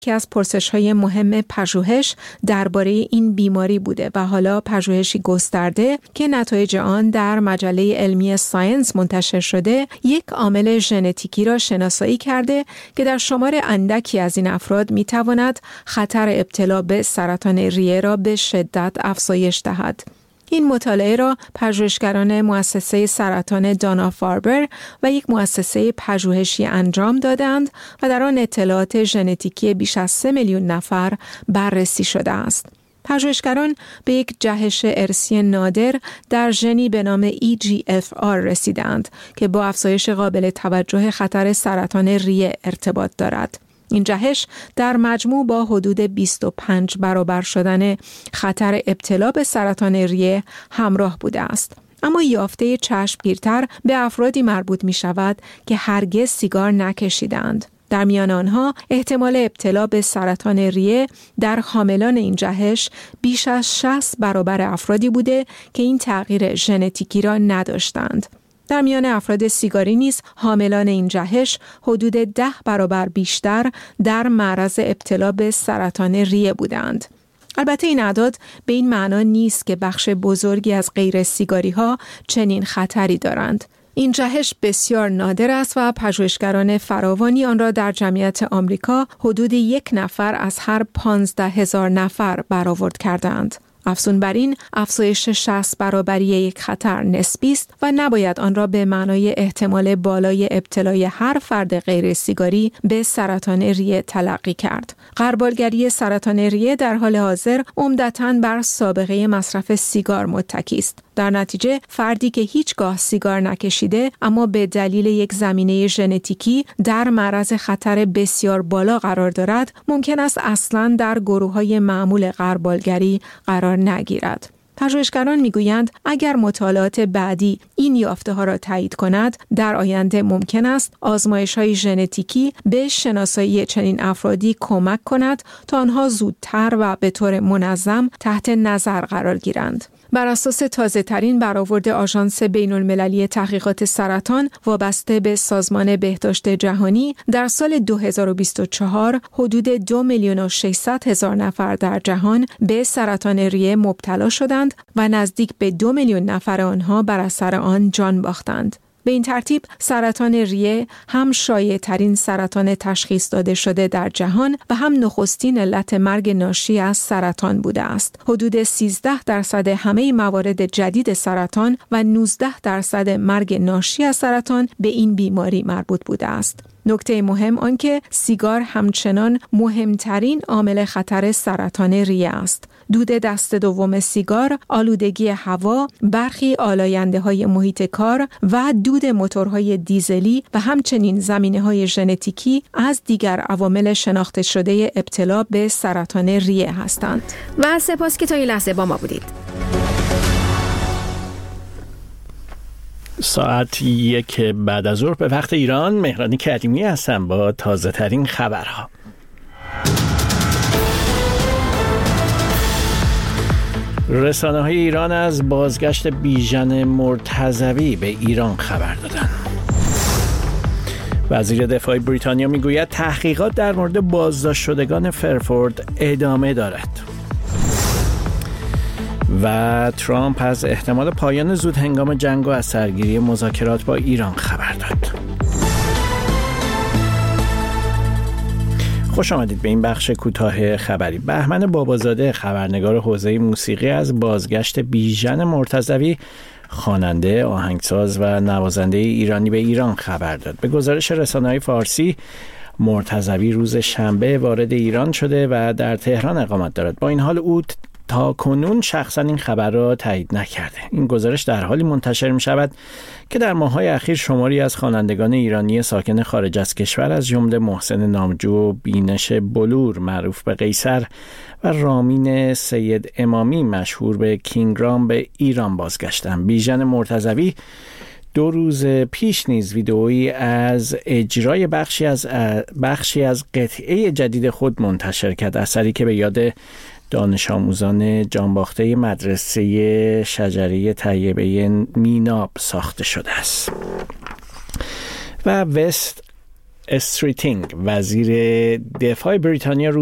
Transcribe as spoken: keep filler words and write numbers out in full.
که از پرسش‌های مهم پژوهش درباره این بیماری بوده و حالا پژوهشی گسترده که نتایج آن در مجله علمی ساینس منتشر شده، یک عامل ژنتیکی را شناسایی کرده که در شمار اندکی از این افراد می‌تواند خطر ابتلا به سرطان ریه را به شدت افزایش دهد. این مطالعه را پژوهشگران مؤسسه سرطان دانا فاربر و یک مؤسسه پژوهشی انجام دادند و در آن اطلاعات ژنتیکی بیش از سه میلیون نفر بررسی شده است. پژوهشگران به یک جهش ارثی نادر در ژنی به نام ای جی اف آر رسیدند که با افزایش قابل توجه خطر سرطان ریه ارتباط دارد. این جهش در مجموع با حدود بیست و پنج برابر شدن خطر ابتلا به سرطان ریه همراه بوده است. اما یافته چشمگیرتر به افرادی مربوط می شود که هرگز سیگار نکشیدند. در میان آنها احتمال ابتلا به سرطان ریه در حاملان این جهش بیش از شصت برابر افرادی بوده که این تغییر ژنتیکی را نداشتند. در میان افراد سیگاری نیز حاملان این جهش حدود ده برابر بیشتر در معرض ابتلا به سرطان ریه بودند. البته این اعداد به این معنا نیست که بخش بزرگی از غیر سیگاری ها چنین خطری دارند. این جهش بسیار نادر است و پژوهشگران فراوانی آن را در جمعیت آمریکا حدود یک نفر از هر پانزده هزار نفر برآورد کردند. افزون بر این، افزایش شصت برابری یک خطر نسبی است و نباید آن را به معنای احتمال بالای ابتلای هر فرد غیر سیگاری به سرطان ریه تلقی کرد. غربالگری سرطان ریه در حال حاضر عمدتاً بر سابقه مصرف سیگار متکی است. در نتیجه فردی که هیچگاه سیگار نکشیده اما به دلیل یک زمینه ژنتیکی در معرض خطر بسیار بالا قرار دارد، ممکن است اصلاً در گروه‌های معمول غربالگری قرار نگیرد. پژوهشگران میگویند اگر مطالعات بعدی این یافته‌ها را تایید کند، در آینده ممکن است آزمایش‌های ژنتیکی به شناسایی چنین افرادی کمک کند تا آنها زودتر و به طور منظم تحت نظر قرار گیرند. بر اساس تازه‌ترین برآورد آژانس بین‌المللی تحقیقات سرطان وابسته به سازمان بهداشت جهانی، در سال دو هزار و بیست و چهار حدود دو میلیون و ششصد هزار نفر در جهان به سرطان ریه مبتلا شدند و نزدیک به دو میلیون نفر آنها بر اثر آن جان باختند. به این ترتیب سرطان ریه هم شایع‌ترین سرطان تشخیص داده شده در جهان و هم نخستین علت مرگ ناشی از سرطان بوده است. حدود سیزده درصد همه موارد جدید سرطان و نوزده درصد مرگ ناشی از سرطان به این بیماری مربوط بوده است. نکته مهم آنکه سیگار همچنان مهمترین عامل خطر سرطان ریه است. دود دست دوم سیگار، آلودگی هوا، برخی آلاینده‌های محیط کار و دود موتورهای دیزلی و همچنین زمینه‌های ژنتیکی از دیگر عوامل شناخته شده ابتلا به سرطان ریه هستند. و سپاس که تا این لحظه با ما بودید. ساعت یک بعد از ظهر به وقت ایران، مهران کریمی هستم با تازه ترین خبرها. رسانه‌های ایران از بازگشت بیژن مرتضوی به ایران خبر دادند. وزیر دفاع بریتانیا میگوید تحقیقات در مورد بازداشت شدگان فرفورد ادامه دارد. و ترامپ از احتمال پایان زود هنگام جنگ و از سرگیری مذاکرات با ایران خبر داد. خوش آمدید به این بخش کوتاه خبری. بهمن بابازاده، خبرنگار حوزه موسیقی، از بازگشت بیژن مرتضوی، خواننده، آهنگساز و نوازنده ایرانی، به ایران خبر داد. به گزارش رسانه‌های فارسی، مرتضوی روز شنبه وارد ایران شده و در تهران اقامت دارد. با این حال او تا کنون شخصا این خبر را تایید نکرده. این گزارش در حالی منتشر می شود که در ماه‌های اخیر شماری از خوانندگان ایرانی ساکن خارج از کشور از جمله محسن نامجو و بینش بلور معروف به قیصر و رامین سید امامی مشهور به کینگرام به ایران بازگشتند. بیژن مرتضوی دو روز پیش نیز ویدئویی از اجرای بخشی از بخشی از قطعه جدید خود منتشر کرد، اثری که به یاد دانش آموزان جانباخته مدرسه شجره طیبه میناب ساخته شده است. و وست استریتینگ وزیر دفاع بریتانیا